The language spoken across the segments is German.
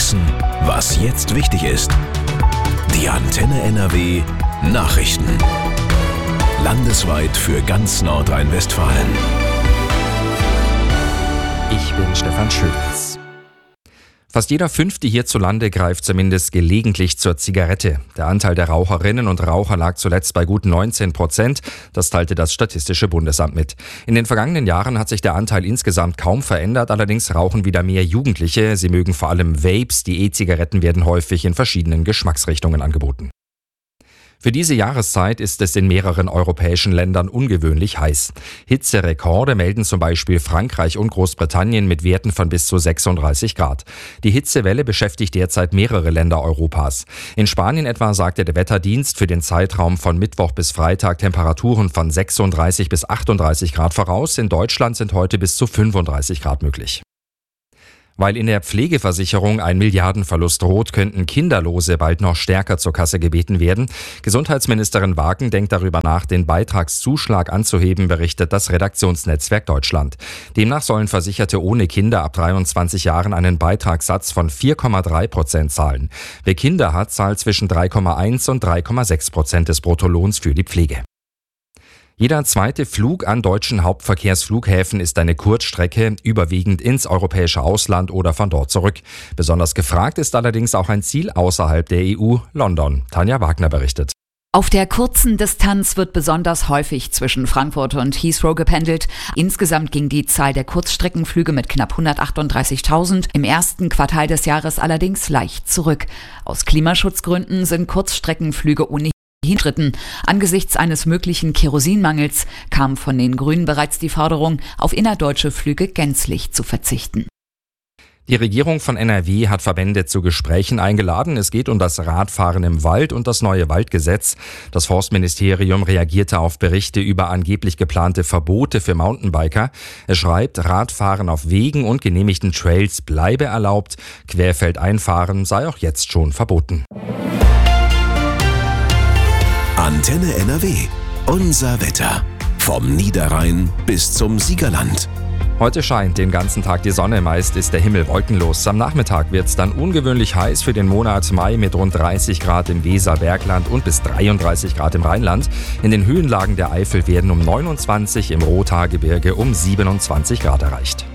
wissen, was jetzt wichtig ist. Die Antenne NRW Nachrichten. Landesweit für ganz Nordrhein-Westfalen. Ich bin Stefan Schütz. Fast jeder Fünfte hierzulande greift zumindest gelegentlich zur Zigarette. Der Anteil der Raucherinnen und Raucher lag zuletzt bei gut 19%. Das teilte das Statistische Bundesamt mit. In den vergangenen Jahren hat sich der Anteil insgesamt kaum verändert. Allerdings rauchen wieder mehr Jugendliche. Sie mögen vor allem Vapes. Die E-Zigaretten werden häufig in verschiedenen Geschmacksrichtungen angeboten. Für diese Jahreszeit ist es in mehreren europäischen Ländern ungewöhnlich heiß. Hitzerekorde melden zum Beispiel Frankreich und Großbritannien mit Werten von bis zu 36 Grad. Die Hitzewelle beschäftigt derzeit mehrere Länder Europas. In Spanien etwa sagte der Wetterdienst für den Zeitraum von Mittwoch bis Freitag Temperaturen von 36 bis 38 Grad voraus. In Deutschland sind heute bis zu 35 Grad möglich. Weil in der Pflegeversicherung ein Milliardenverlust droht, könnten Kinderlose bald noch stärker zur Kasse gebeten werden. Gesundheitsministerin Wagen denkt darüber nach, den Beitragszuschlag anzuheben, berichtet das Redaktionsnetzwerk Deutschland. Demnach sollen Versicherte ohne Kinder ab 23 Jahren einen Beitragssatz von 4,3% zahlen. Wer Kinder hat, zahlt zwischen 3,1 und 3,6% des Bruttolohns für die Pflege. Jeder zweite Flug an deutschen Hauptverkehrsflughäfen ist eine Kurzstrecke, überwiegend ins europäische Ausland oder von dort zurück. Besonders gefragt ist allerdings auch ein Ziel außerhalb der EU, London. Tanja Wagner berichtet. Auf der kurzen Distanz wird besonders häufig zwischen Frankfurt und Heathrow gependelt. Insgesamt ging die Zahl der Kurzstreckenflüge mit knapp 138.000 im ersten Quartal des Jahres allerdings leicht zurück. Aus Klimaschutzgründen sind Kurzstreckenflüge ohnehin Schritten. Angesichts eines möglichen Kerosinmangels kam von den Grünen bereits die Forderung, auf innerdeutsche Flüge gänzlich zu verzichten. Die Regierung von NRW hat Verbände zu Gesprächen eingeladen. Es geht um das Radfahren im Wald und das neue Waldgesetz. Das Forstministerium reagierte auf Berichte über angeblich geplante Verbote für Mountainbiker. Es schreibt, Radfahren auf Wegen und genehmigten Trails bleibe erlaubt. Querfeldeinfahren sei auch jetzt schon verboten. Antenne NRW. Unser Wetter. Vom Niederrhein bis zum Siegerland. Heute scheint den ganzen Tag die Sonne, meist ist der Himmel wolkenlos. Am Nachmittag wird es dann ungewöhnlich heiß für den Monat Mai mit rund 30 Grad im Weser-Bergland und bis 33 Grad im Rheinland. In den Höhenlagen der Eifel werden um 29, im Rothaargebirge um 27 Grad erreicht.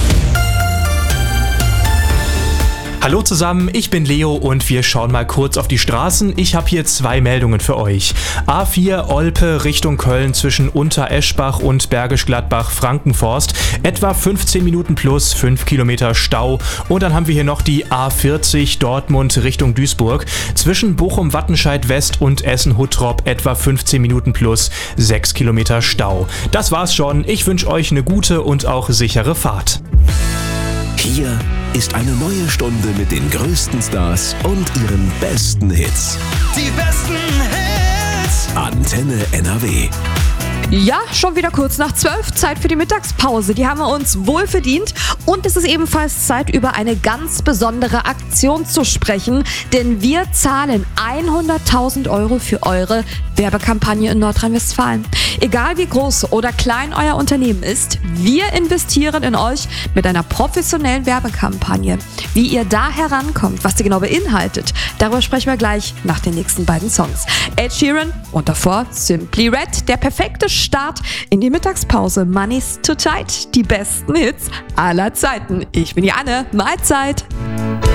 Hallo zusammen, ich bin Leo und wir schauen mal kurz auf die Straßen. Ich habe hier 2 Meldungen für euch. A4 Olpe Richtung Köln zwischen Untereschbach und Bergisch Gladbach-Frankenforst. Etwa 15 Minuten plus 5 Kilometer Stau. Und dann haben wir hier noch die A40 Dortmund Richtung Duisburg. Zwischen Bochum-Wattenscheid West und Essen-Huttrop etwa 15 Minuten plus 6 Kilometer Stau. Das war's schon. Ich wünsche euch eine gute und auch sichere Fahrt. Hier ist eine neue Stunde mit den größten Stars und ihren besten Hits. Die besten Hits. Antenne NRW. Ja, schon wieder kurz nach 12, Zeit für die Mittagspause. Die haben wir uns wohl verdient und es ist ebenfalls Zeit, über eine ganz besondere Aktion zu sprechen, denn wir zahlen 100.000 Euro für eure Werbekampagne in Nordrhein-Westfalen. Egal wie groß oder klein euer Unternehmen ist, wir investieren in euch mit einer professionellen Werbekampagne. Wie ihr da herankommt, was die genau beinhaltet, darüber sprechen wir gleich nach den nächsten beiden Songs. Ed Sheeran und davor Simply Red, der perfekte Start in die Mittagspause. Money's Too Tight, die besten Hits aller Zeiten. Ich bin die Anne, Mahlzeit.